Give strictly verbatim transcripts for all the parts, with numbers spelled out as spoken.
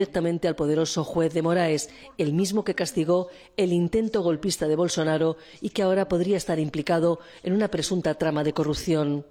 directamente al poderoso juez de Moraes, el mismo que castigó el intento golpista de Bolsonaro y que ahora podría estar implicado en una presunta trama de corrupción.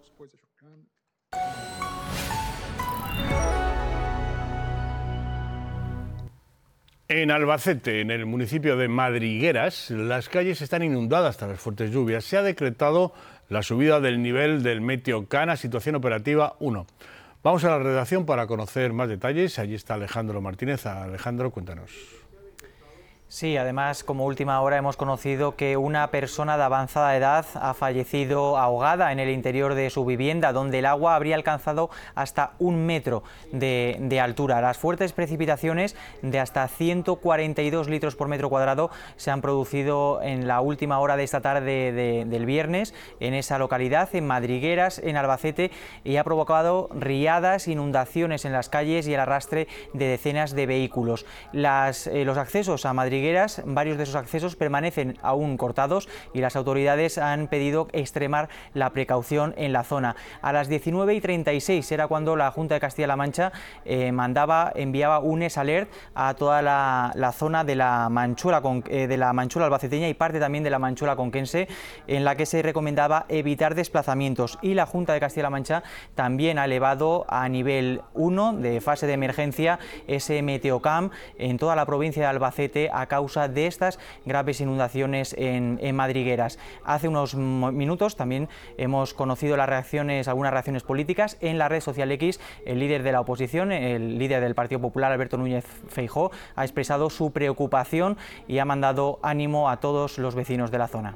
En Albacete, en el municipio de Madrigueras, las calles están inundadas tras las fuertes lluvias. Se ha decretado la subida del nivel del Meteocam a situación operativa uno. Vamos a la redacción para conocer más detalles. Allí está Alejandro Martínez. Alejandro, cuéntanos. Sí, además, como última hora hemos conocido que una persona de avanzada edad ha fallecido ahogada en el interior de su vivienda, donde el agua habría alcanzado hasta un metro de, de altura. Las fuertes precipitaciones de hasta ciento cuarenta y dos litros por metro cuadrado se han producido en la última hora de esta tarde de, del viernes en esa localidad, en Madrigueras, en Albacete, y ha provocado riadas, inundaciones en las calles y el arrastre de decenas de vehículos. Las, eh, los accesos a Madrigueras, varios de esos accesos permanecen aún cortados y las autoridades han pedido extremar la precaución en la zona. A las diecinueve y treinta y seis era cuando la Junta de Castilla-La Mancha eh, mandaba, enviaba un S-Alert a toda la, la zona de la Manchuela, con, eh, de la Manchuela albaceteña y parte también de la Manchuela conquense, en la que se recomendaba evitar desplazamientos, y la Junta de Castilla-La Mancha también ha elevado a nivel uno de fase de emergencia ese Meteocam en toda la provincia de Albacete a causa de estas graves inundaciones en, en Madrigueras. Hace unos minutos también hemos conocido las reacciones, algunas reacciones políticas. En la red social X, el líder de la oposición, el líder del Partido Popular, Alberto Núñez Feijóo, ha expresado su preocupación y ha mandado ánimo a todos los vecinos de la zona.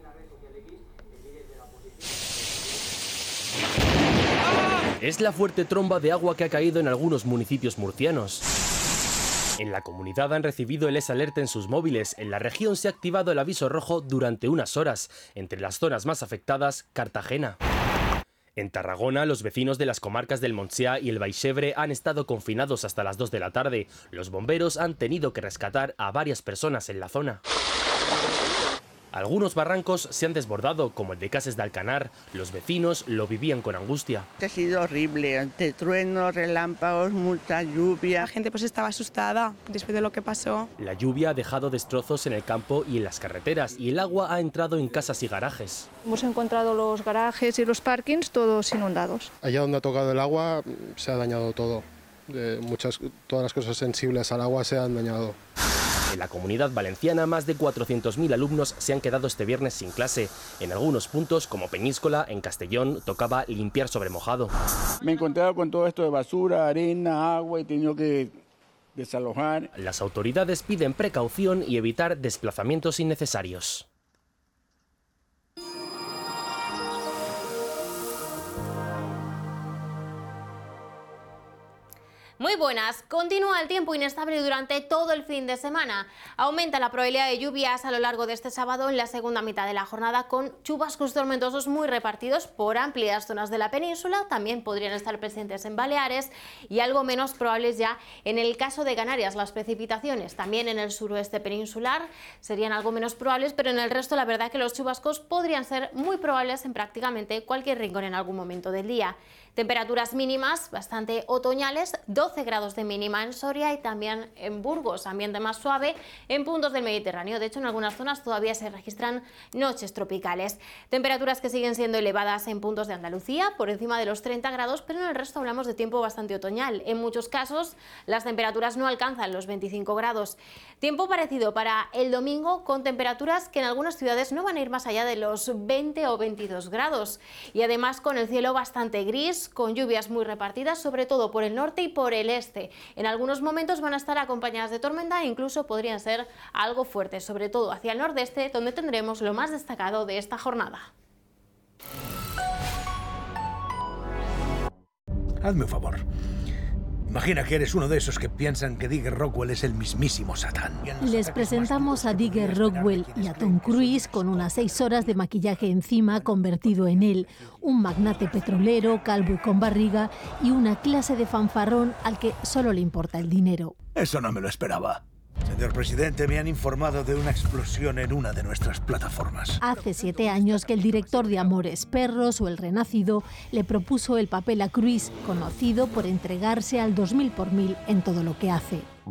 Es la fuerte tromba de agua que ha caído en algunos municipios murcianos. En la comunidad han recibido el S-Alert en sus móviles. En la región se ha activado el aviso rojo durante unas horas. Entre las zonas más afectadas, Cartagena. En Tarragona, los vecinos de las comarcas del Montsià y el Baixebre han estado confinados hasta las dos de la tarde. Los bomberos han tenido que rescatar a varias personas en la zona. Algunos barrancos se han desbordado, como el de Cases de Alcanar. Los vecinos lo vivían con angustia. Ha sido horrible, ante truenos, relámpagos, mucha lluvia. La gente pues estaba asustada después de lo que pasó. La lluvia ha dejado destrozos en el campo y en las carreteras, y el agua ha entrado en casas y garajes. Hemos encontrado los garajes y los parkings todos inundados. Allá donde ha tocado el agua se ha dañado todo. De muchas, todas las cosas sensibles al agua se han dañado. En la Comunidad Valenciana, más de cuatrocientos mil alumnos se han quedado este viernes sin clase. En algunos puntos, como Peñíscola, en Castellón, tocaba limpiar sobre mojado. Me he encontrado con todo esto de basura, arena, agua, y he tenido que desalojar. Las autoridades piden precaución y evitar desplazamientos innecesarios. Muy buenas. Continúa el tiempo inestable durante todo el fin de semana. Aumenta la probabilidad de lluvias a lo largo de este sábado en la segunda mitad de la jornada, con chubascos tormentosos muy repartidos por amplias zonas de la península. También podrían estar presentes en Baleares y algo menos probables ya en el caso de Canarias. Las precipitaciones también en el suroeste peninsular serían algo menos probables, pero en el resto la verdad que los chubascos podrían ser muy probables en prácticamente cualquier rincón en algún momento del día. Temperaturas mínimas bastante otoñales, doce grados de mínima en Soria y también en Burgos, ambiente más suave en puntos del Mediterráneo. De hecho, en algunas zonas todavía se registran noches tropicales. Temperaturas que siguen siendo elevadas en puntos de Andalucía, por encima de los treinta grados, pero en el resto hablamos de tiempo bastante otoñal. En muchos casos las temperaturas no alcanzan los veinticinco grados. Tiempo parecido para el domingo, con temperaturas que en algunas ciudades no van a ir más allá de los veinte o veintidós grados. Y además con el cielo bastante gris, con lluvias muy repartidas, sobre todo por el norte y por el este. En algunos momentos van a estar acompañadas de tormenta e incluso podrían ser algo fuertes, sobre todo hacia el nordeste, donde tendremos lo más destacado de esta jornada. Hazme un favor. Imagina que eres uno de esos que piensan que Digger Rockwell es el mismísimo Satán. Les presentamos a Digger Rockwell y a Tom Cruise con unas seis horas de maquillaje encima convertido en él, un magnate petrolero, calvo y con barriga, y una clase de fanfarrón al que solo le importa el dinero. Eso no me lo esperaba. Señor presidente, me han informado de una explosión en una de nuestras plataformas. Hace siete años que el director de Amores Perros o El Renacido le propuso el papel a Cruise, conocido por entregarse al dos mil por mil en todo lo que hace.